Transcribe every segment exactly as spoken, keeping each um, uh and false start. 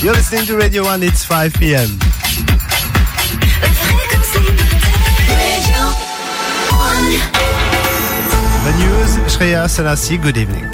You're listening to Radio one, it's five p.m. The news, Shreya Sanasi, good evening.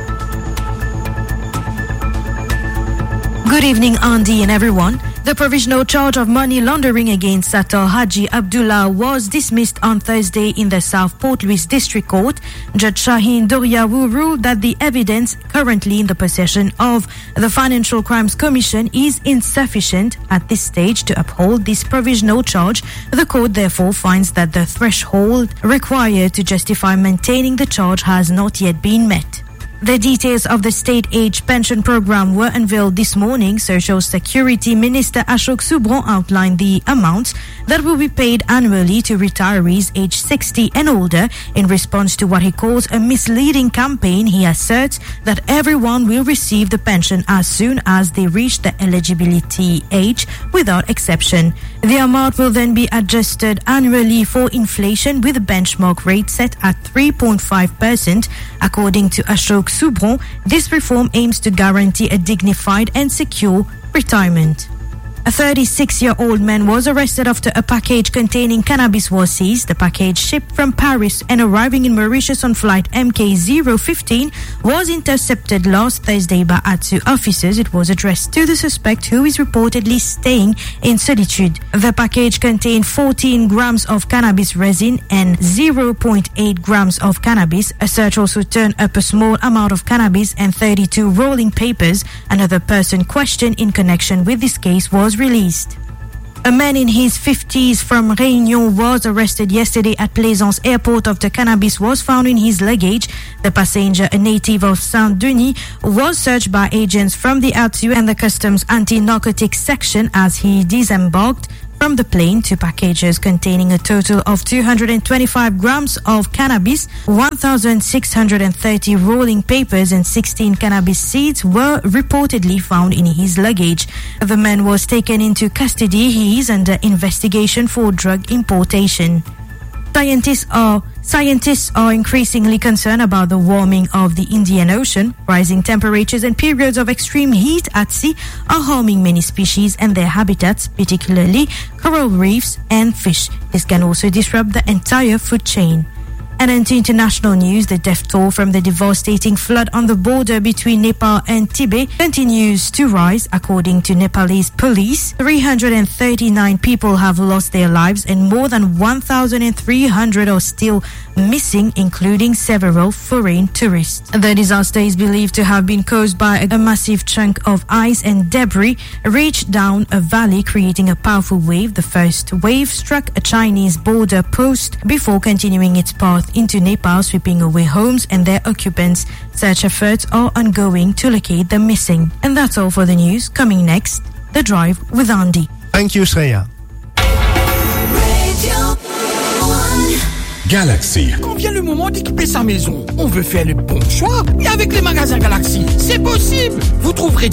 Good evening, Andy and everyone. The provisional charge of money laundering against Sattar Haji Abdullah was dismissed on Thursday in the South Port Louis District Court. Judge Shaheen Doriawu ruled that the evidence currently in the possession of the Financial Crimes Commission is insufficient at this stage to uphold this provisional charge. The court therefore finds that the threshold required to justify maintaining the charge has not yet been met. The details of the state age pension program were unveiled this morning. Social Security Minister Ashok Subron outlined the amounts that will be paid annually to retirees aged sixty and older. In response to what he calls a misleading campaign, he asserts that everyone will receive the pension as soon as they reach the eligibility age without exception. The amount will then be adjusted annually for inflation with a benchmark rate set at three point five percent. According to Ashok Subron, this reform aims to guarantee a dignified and secure retirement. A thirty-six-year-old man was arrested after a package containing cannabis was seized. The package, shipped from Paris and arriving in Mauritius on flight M K zero fifteen, was intercepted last Thursday by Atsu officers. It was addressed to the suspect, who is reportedly staying in Solitude. The package contained fourteen grams of cannabis resin and zero point eight grams of cannabis. A search also turned up a small amount of cannabis and thirty-two rolling papers. Another person questioned in connection with this case was released. A man in his fifties from Réunion was arrested yesterday at Plaisance Airport after cannabis was found in his luggage. The passenger, a native of Saint-Denis, was searched by agents from the A T U and the Customs Anti-Narcotics Section as he disembarked from the plane. Two packages containing a total of two hundred twenty-five grams of cannabis, one thousand six hundred thirty rolling papers and sixteen cannabis seeds were reportedly found in his luggage. The man was taken into custody. He is under investigation for drug importation. Scientists are Scientists are increasingly concerned about the warming of the Indian Ocean. Rising temperatures and periods of extreme heat at sea are harming many species and their habitats, particularly coral reefs and fish. This can also disrupt the entire food chain. And into international news, the death toll from the devastating flood on the border between Nepal and Tibet continues to rise. According to Nepalese police, three hundred thirty-nine people have lost their lives and more than one thousand three hundred are still missing, including several foreign tourists. The disaster is believed to have been caused by a massive chunk of ice and debris reached down a valley, creating a powerful wave. The first wave struck a Chinese border post before continuing its path into Nepal, sweeping away homes and their occupants. Search efforts are ongoing to locate the missing. And that's all for the news. Coming next, The Drive with Andy. Thank you, Shreya. Galaxy. Quand vient le moment d'équiper sa maison, on veut faire le bon choix. Et avec les magasins Galaxy, c'est possible. Vous trouverez